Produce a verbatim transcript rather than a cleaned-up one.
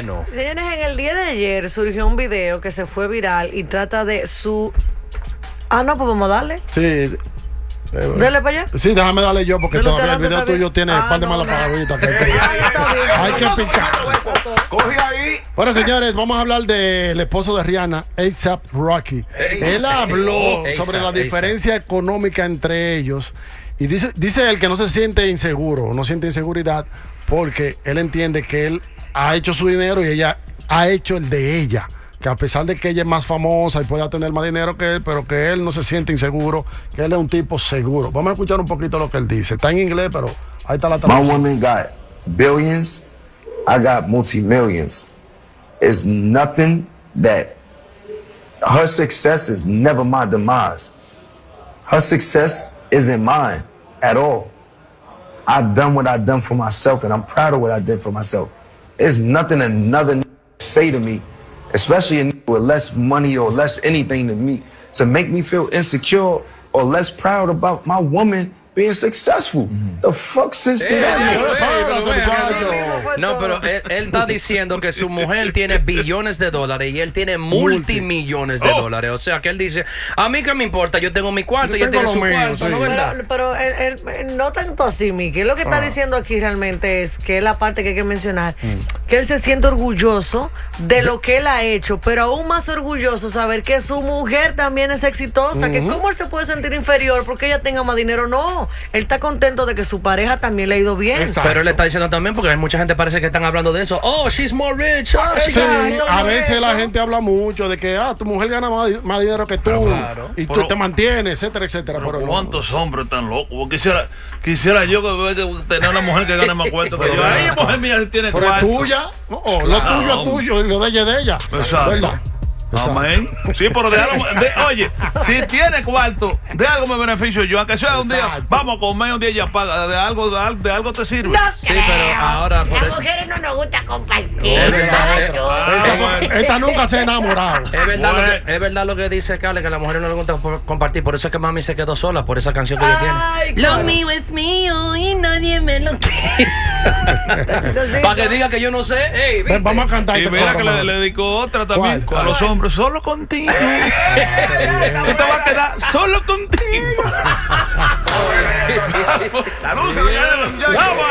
bueno. Señores, en el día de ayer surgió un video que se fue viral y trata de su... Ah, no, pues vamos a darle. Sí. Dale para allá. Sí, déjame darle yo porque todavía el video tuyo tiene un par de malas palabritas que hay que, hay que picar. Coge ahí. Bueno, señores, vamos a hablar del esposo de Rihanna, A$AP Rocky. Él habló sobre la diferencia económica entre ellos y dice, dice él que no se siente inseguro, no siente inseguridad porque él entiende que él ha hecho su dinero y ella ha hecho el de ella. Que a pesar de que ella es más famosa y pueda tener más dinero que él, pero que él no se siente inseguro, que él es un tipo seguro. Vamos a escuchar un poquito lo que él dice. Está en inglés, pero ahí está la traducción. My woman got billions, I got multi-millions. It's nothing that her success is never my demise. Her success isn't mine at all. I've done what I've done for myself, and I'm proud of what I did for myself. There's nothing another say to me, especially in with less money or less anything than me, to make me feel insecure or less proud about my woman being successful. Mm-hmm. The fuck sense to that? No, pero él, él está diciendo que su mujer tiene billones de dólares y él tiene multimillones de oh. dólares. O sea, que él dice, a mí que me importa, yo tengo mi cuarto y él tiene su mío, cuarto, sí. ¿no verdad? Pero, pero él, él, no tanto así, Miki. Lo que está ah. diciendo aquí realmente es que es la parte que hay que mencionar, mm. que él se siente orgulloso de lo que él ha hecho, pero aún más orgulloso saber que su mujer también es exitosa, mm-hmm. que cómo él se puede sentir inferior porque ella tenga más dinero. No, él está contento de que su pareja también le ha ido bien. Exacto. Pero él está diciendo también, porque hay mucha gente parece que están hablando de eso. Oh, she's more rich. Oh, sí, a veces la gente habla mucho de que ah, tu mujer gana más, más dinero que tú, claro. y tú pero, te mantienes, etcétera, etcétera. Pero, pero ¿cuántos no. hombres tan locos? Quisiera, quisiera yo tener una mujer que gane más cuarto que yo. Ay, mujer mía tiene pero cuarto. es tuya, no, oh, lo claro. tuyo es tuyo y lo de ella es de ella. Exacto. ¿Verdad? Amén. Sí, pero de algo, de, oye, si tiene cuarto, de algo me beneficio yo, aunque sea un día, vamos a comer un día y ya paga, de algo, de algo, de algo te sirve. No sí, creo. Pero ahora por las eso, mujeres no nos gusta compartir. Es verdad, es, esta, bueno. esta nunca se ha enamorado. Es verdad, bueno. lo que, es verdad lo que dice Carly, que a las mujeres no les gusta compartir, por eso es que mami se quedó sola, por esa canción que ella tiene. Lo mío es mío y nadie me lo quita. Para que diga que yo no sé. Hey, Ven, vamos a cantar. Y mira que le, le dedicó otra también ¿Cuál? ¿Cuál? a los hombres, solo contigo. Tú te vas a quedar solo contigo. La luz,